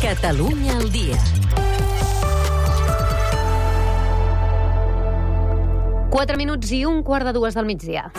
Catalunya al dia. 4 minuts i 1:15 del migdia.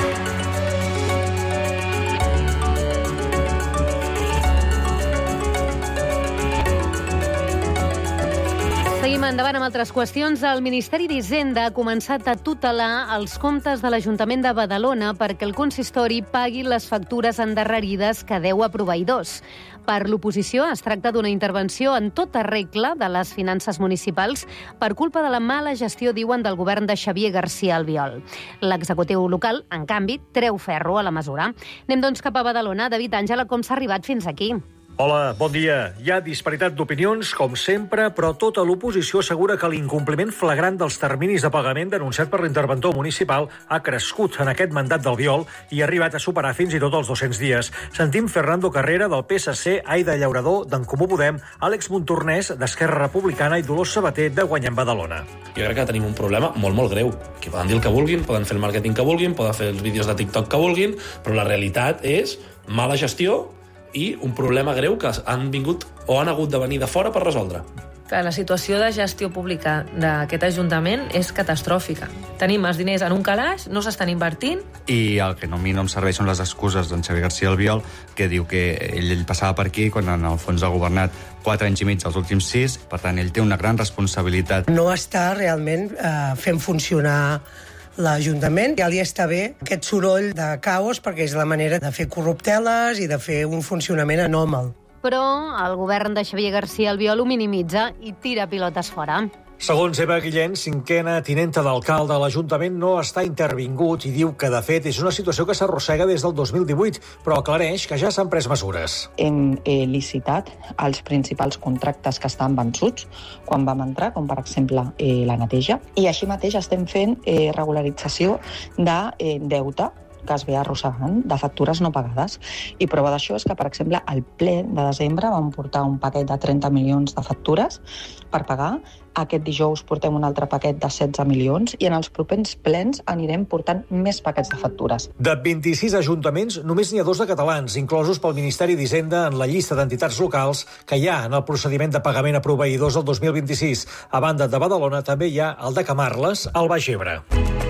Seguim endavant amb altres qüestions. El Ministeri d'Hisenda ha començat a tutelar els comptes de l'Ajuntament de Badalona perquè el consistori pagui les factures endarrerides que deu a proveïdors. Per l'oposició es tracta d'una intervenció en tota regla de les finances municipals per culpa de la mala gestió, diuen, del govern de Xavier García Albiol. L'executiu local, en canvi, treu ferro a la mesura. Anem, doncs, cap a Badalona. David Àngela, com s'ha arribat fins aquí? Hola, bon dia. Hi ha disparitat d'opinions, com sempre, però tota l'oposició assegura que l'incompliment flagrant dels terminis de pagament denunciat per l'interventor municipal ha crescut en aquest mandat d'Albiol i ha arribat a superar fins i tot els 200 dies. Sentim Fernando Carrera, del PSC, Aida Llaurador, d'en Comú Podem, Àlex Montornès, d'Esquerra Republicana, i Dolors Sabater, de Guanyem Badalona. Jo crec que tenim un problema molt greu, que poden dir el que vulguin, poden fer el màrqueting que vulguin, poden fer els vídeos de TikTok que vulguin, però la realitat és mala gestió i un problema greu que han vingut o han hagut de venir de fora per resoldre. La situació de gestió pública d'aquest Ajuntament és catastròfica. Tenim els diners en un calaix, no s'estan invertint. I el que a mi no em serveix són les excuses d'en Xavier García Albiol, que diu que ell passava per aquí quan en el fons ha governat 4 anys i mig dels últims 6, per tant, ell té una gran responsabilitat. No està realment fent funcionar l'Ajuntament. Ja li està bé aquest soroll de caos perquè és la manera de fer corrupteles i de fer un funcionament anòmal. Però el govern de Xavier García Albiol ho minimitza i tira pilotes fora. Segons Eva Guillén, cinquena tinenta d'alcalde, l'Ajuntament no està intervingut i diu que, de fet, és una situació que s'arrossega des del 2018, però aclareix que ja s'han pres mesures. Hem licitat els principals contractes que estan vençuts quan vam entrar, com per exemple la neteja, i així mateix estem fent regularització de deute que es ve arrossegant, de factures no pagades. I prova d'això és que, per exemple, al ple de desembre vam portar un paquet de 30 milions de factures per pagar. Aquest dijous portem un altre paquet de 16 milions i en els propers plens anirem portant més paquets de factures. De 26 ajuntaments, només n'hi ha 2 de catalans, inclosos pel Ministeri d'Hisenda en la llista d'entitats locals que hi ha en el procediment de pagament a proveïdors del 2026. A banda de Badalona, també hi ha el de Camarles, al Baix Ebre.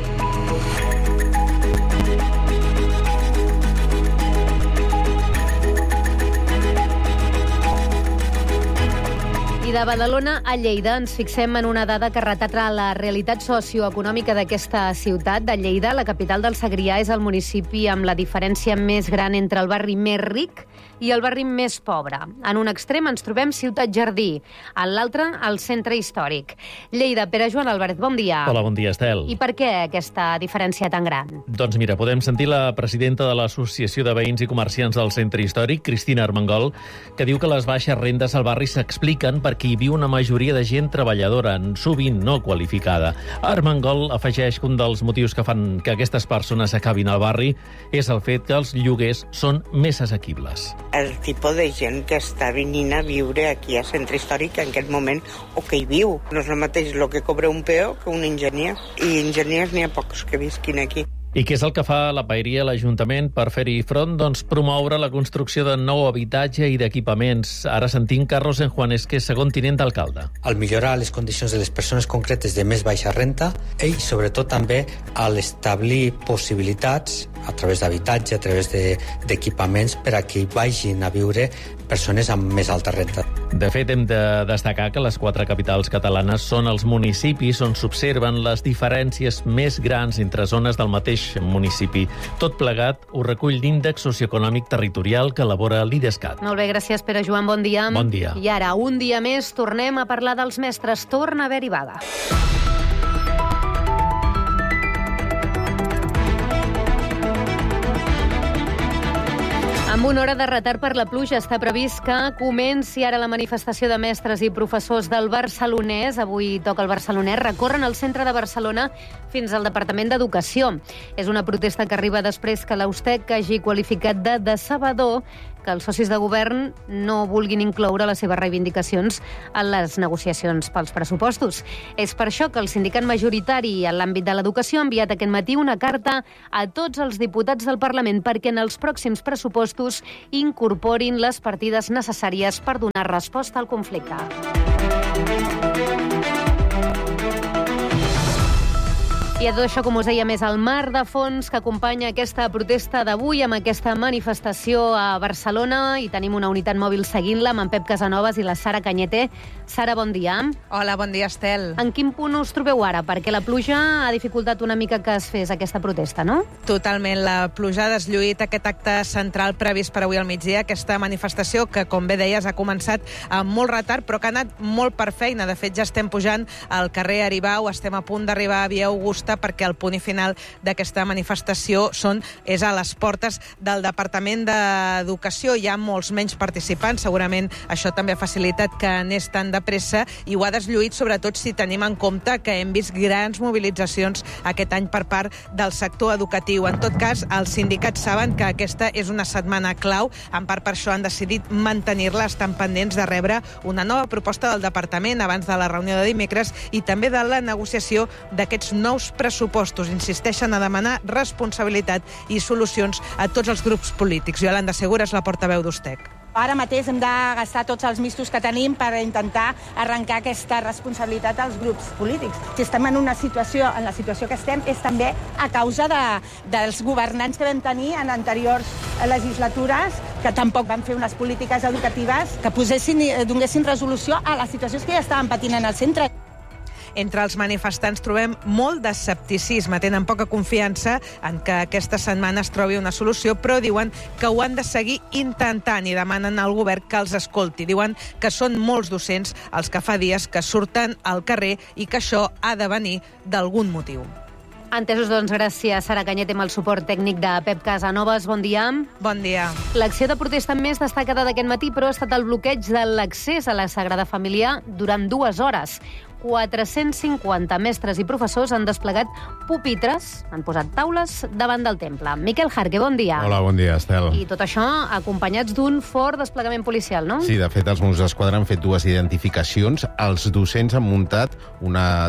De Badalona a Lleida ens fixem en una dada que retrata la realitat socioeconòmica d'aquesta ciutat. De Lleida, la capital del Segrià, és el municipi amb la diferència més gran entre el barri més ric i el barri més pobre. En un extrem ens trobem Ciutat Jardí, en l'altre el centre històric. Lleida, Pere Joan Álvarez, bon dia. Hola, bon dia, Estel. I per què aquesta diferència tan gran? Doncs mira, podem sentir la presidenta de l'Associació de Veïns i Comerciants del Centre Històric, Cristina Armengol, que diu que les baixes rendes al barri s'expliquen perquè hi viu una majoria de gent treballadora, sovint no qualificada. Armengol afegeix que un dels motius que fan que aquestes persones acabin al barri és el fet que els lloguers són més assequibles. El tipus de gent que està venint a viure aquí a Centre Històric en aquest moment, o que hi viu. No és el mateix el que cobra un peó que un enginyer. I enginyers n'hi ha pocs que visquin aquí. I què és el que fa la paeria a l'Ajuntament per fer-hi front? Doncs promoure la construcció de nou habitatge i d'equipaments. Ara sentim Carlos Enjuanes, que és segon tinent d'alcalde. Al millorar les condicions de les persones concretes de més baixa renta i, sobretot, també a establir possibilitats a través d'habitatge, a través d'equipaments per a que hi vagin a viure persones amb més alta renta. De fet, hem de destacar que les 4 capitals catalanes són els municipis on s'observen les diferències més grans entre zones del mateix municipi. Tot plegat ho recull l'Índex Socioeconòmic Territorial que elabora l'IDESCAT. Molt bé, gràcies, Pere Joan, bon dia. Bon dia. I ara, un dia més, tornem a parlar dels mestres. Torna a haver-hi vaga. Amb una hora de retard per la pluja, està previst que comenci ara la manifestació de mestres i professors del Barcelonès. Avui toca el Barcelonès. Recorren al centre de Barcelona fins al Departament d'Educació. És una protesta que arriba després que l'Austec hagi qualificat de decebedor que els socis de govern no vulguin incloure les seves reivindicacions en les negociacions pels pressupostos. És per això que el sindicat majoritari en l'àmbit de l'educació ha enviat aquest matí una carta a tots els diputats del Parlament perquè en els pròxims pressupostos incorporin les partides necessàries per donar resposta al conflicte. I a tot això, com us deia, més el mar de fons que acompanya aquesta protesta d'avui amb aquesta manifestació a Barcelona, i tenim una unitat mòbil seguint-la amb en Pep Casanovas i la Sara Cañete. Sara, bon dia. Hola, bon dia, Estel. En quin punt us trobeu ara? Perquè la pluja ha dificultat una mica que es fes aquesta protesta, no? Totalment. La pluja ha deslluït aquest acte central previst per avui al migdia, aquesta manifestació que, com bé deies, ha començat amb molt retard, però que ha anat molt per feina. De fet, ja estem pujant al carrer Aribau, estem a punt d'arribar a Via Augusta, perquè el punt final d'aquesta manifestació és a les portes del Departament d'Educació. Hi ha molts menys participants, segurament això també ha facilitat que anés tan de pressa, i ho ha deslluït sobretot si tenim en compte que hem vist grans mobilitzacions aquest any per part del sector educatiu. En tot cas, els sindicats saben que aquesta és una setmana clau, en part per això han decidit mantenir-la, estan pendents de rebre una nova proposta del departament abans de la reunió de dimecres i també de la negociació d'aquests nous pressupostos. Insisteixen a demanar responsabilitat i solucions a tots els grups polítics. Iolanda Segura és la portaveu d'Ustec. Ara mateix hem de gastar tots els mistos que tenim per intentar arrencar aquesta responsabilitat als grups polítics. Si estem en la situació que estem, és també a causa dels governants que vam tenir en anteriors legislatures, que tampoc van fer unes polítiques educatives que donessin resolució a les situacions que ja estaven patint en el centre. Entre els manifestants trobem molt d'escepticisme. Tenen poca confiança en que aquesta setmana es trobi una solució, però diuen que ho han de seguir intentant i demanen al govern que els escolti. Diuen que són molts docents els que fa dies que surten al carrer i que això ha de venir d'algun motiu. Entesos, doncs, gràcies, Sara Cañete, amb el suport tècnic de Pep Casanovas. Bon dia. Bon dia. L'acció de protesta més destacada d'aquest matí, però, ha estat el bloqueig de l'accés a la Sagrada Família durant 2 hores. 450 mestres i professors han desplegat pupitres, han posat taules davant del temple. Miquel Jarque, bon dia. Hola, bon dia, Estel. I tot això acompanyats d'un fort desplegament policial, no? Sí, de fet, els Mossos d'Esquadra han fet 2 identificacions. Els docents han muntat una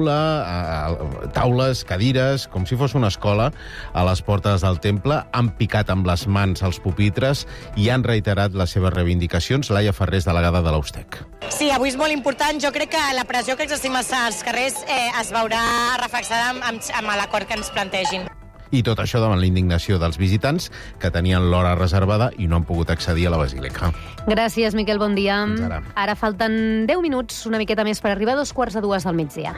taules, cadires, com si fos una escola, a les portes del temple. Han picat amb les mans els pupitres i han reiterat les seves reivindicacions. Laia Ferrés, delegada de l'Ustec. Sí, avui és molt important. Jo crec que la pressió que exercim als carrers es veurà reflexada amb l'acord que ens plantegin. I tot això davant la indignació dels visitants que tenien l'hora reservada i no han pogut accedir a la Basílica. Gràcies, Miquel, bon dia. Fins ara. Ara falten 10 minuts, una miqueta més, per arribar a 2:45 del migdia.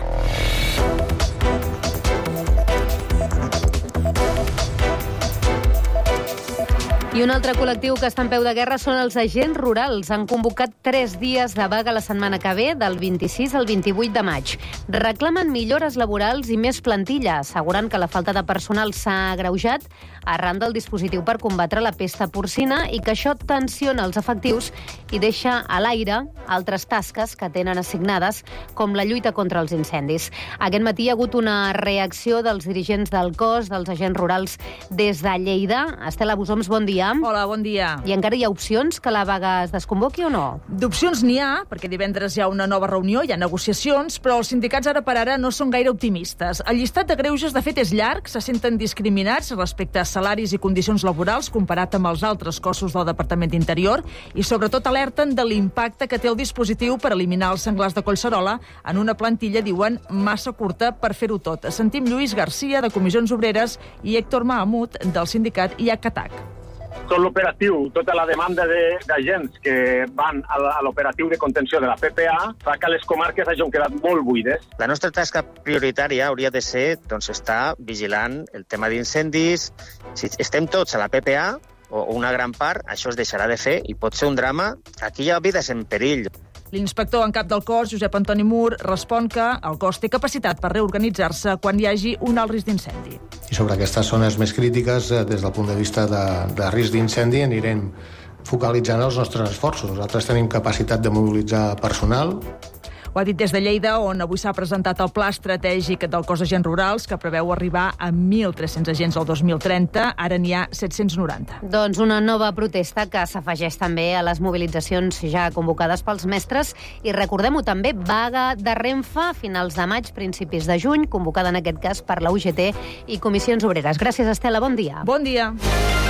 I un altre col·lectiu que està en peu de guerra són els agents rurals. Han convocat 3 dies de vaga la setmana que ve, del 26 al 28 de maig. Reclamen millores laborals i més plantilla, assegurant que la falta de personal s'ha agreujat arran del dispositiu per combatre la pesta porcina i que això tensiona els efectius i deixa a l'aire altres tasques que tenen assignades, com la lluita contra els incendis. Aquest matí hi ha hagut una reacció dels dirigents del cos, dels agents rurals, des de Lleida. Estela Busoms, bon dia. Hola, bon dia. I encara hi ha opcions que la vaga es desconvoqui o no? D'opcions n'hi ha, perquè divendres hi ha una nova reunió, hi ha negociacions, però els sindicats ara per ara no són gaire optimistes. El llistat de greuges, de fet, és llarg, se senten discriminats respecte a salaris i condicions laborals comparat amb els altres cossos del Departament d'Interior i, sobretot, alerten de l'impacte que té el dispositiu per eliminar els senglars de Collserola en una plantilla, diuen, massa curta per fer-ho tot. Sentim Lluís Garcia, de Comissions Obreres, i Héctor Mahamud, del sindicat IACATAC. Tot l'operatiu, tota la demanda d'agents que van a l'operatiu de contenció de la PPA fa que les comarques hagin quedat molt buides. La nostra tasca prioritària hauria de ser estar vigilant el tema d'incendis. Si estem tots a la PPA, o una gran part, això es deixarà de fer i pot ser un drama. Aquí hi ha vides en perill. L'inspector en cap del cos, Josep Antoni Mur, respon que el cos té capacitat per reorganitzar-se quan hi hagi un alt risc d'incendi. I sobre aquestes zones més crítiques, des del punt de vista de risc d'incendi, anirem focalitzant els nostres esforços. Nosaltres tenim capacitat de mobilitzar personal. Ho Ho ha dit des de Lleida, on avui s'ha presentat el Pla Estratègic del Cos d'Agents Rurals, que preveu arribar a 1.300 agents al 2030. Ara n'hi ha 790. Doncs una nova protesta que s'afegeix també a les mobilitzacions ja convocades pels mestres. I recordem-ho també, vaga de Renfe, finals de maig, principis de juny, convocada en aquest cas per la UGT i Comissions Obreres. Gràcies, Estela. Bon dia. Bon dia.